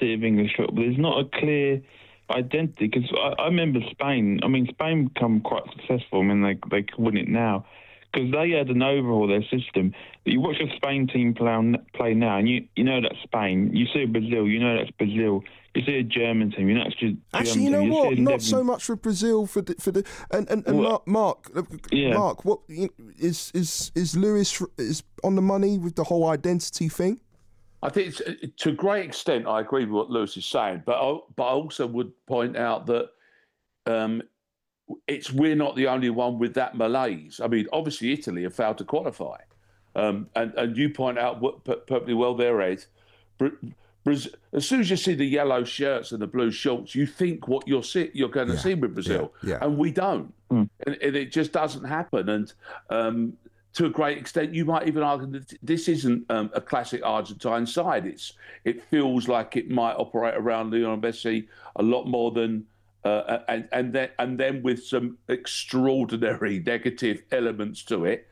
identity of English football. There's not a clear identity, because I remember Spain. I mean, Spain become quite successful. I mean, they could win it now because they had an overhaul their system. You watch a Spain team play now, and you know that's Spain. You see Brazil, you know that's Brazil. You see a German team, you know that's German. Actually, you know what? Not so much for Brazil Mark. Yeah. Mark, what is Lewis is on the money with the whole identity thing? I think to a great extent, I agree with what Lewis is saying, but I also would point out that we're not the only one with that malaise. I mean, obviously Italy have failed to qualify, and you point out perfectly well there, Ed. As soon as you see the yellow shirts and the blue shorts, you think what you're going to see with Brazil, and we don't, and it just doesn't happen. And to a great extent, you might even argue that this isn't a classic Argentine side. It feels like it might operate around Lionel Messi a lot more than, and then with some extraordinary negative elements to it.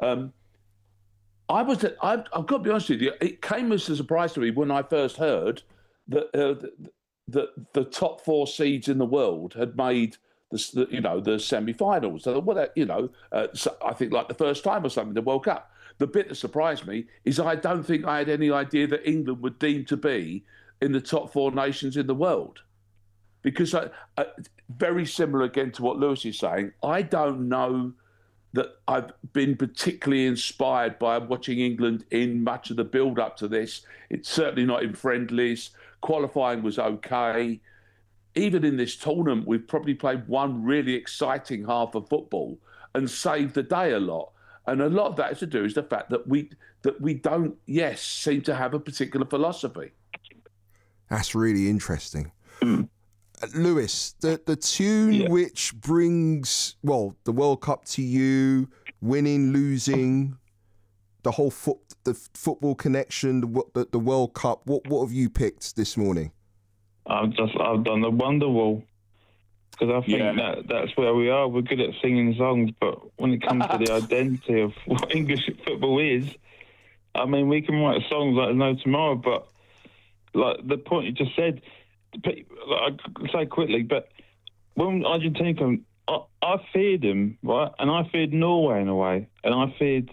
I've got to be honest with you. It came as a surprise to me when I first heard that the top four seeds in the world had made the semi-finals. So, I think like the first time or something, the World Cup. The bit that surprised me is I don't think I had any idea that England would deem to be in the top four nations in the world. Because very similar again to what Lewis is saying, I don't know that I've been particularly inspired by watching England in much of the build-up to this. It's certainly not in friendlies. Qualifying was okay. Even in this tournament, we've probably played one really exciting half of football and saved the day a lot. And a lot of that is to do with the fact that we don't, seem to have a particular philosophy. That's really interesting. Lewis, the tune which brings, the World Cup to you, winning, losing, the whole football connection, the World Cup, what have you picked this morning? I've done the Wonderwall, because I think that's where we are. We're good at singing songs, but when it comes to the identity of what English football is, I mean, we can write songs like no tomorrow, but like the point you just said, I say quickly, but when Argentina come, I feared them, right? And I feared Norway in a way, and I feared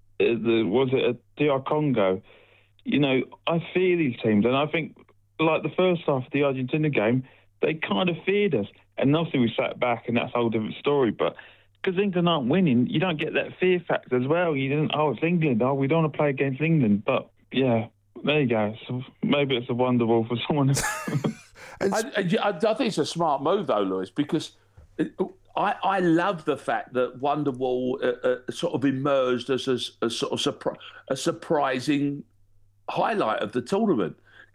DR Congo. You know, I fear these teams, and I think, like the first half of the Argentina game, they kind of feared us. And obviously we sat back, and that's a whole different story. But because England aren't winning, you don't get that fear factor as well. You didn't, it's England. We don't want to play against England. But, yeah, there you go. So maybe it's a Wonderwall for someone else. I think it's a smart move, though, Lewis, because I love the fact that Wonderwall sort of emerged as a sort of a surprising highlight of the tournament.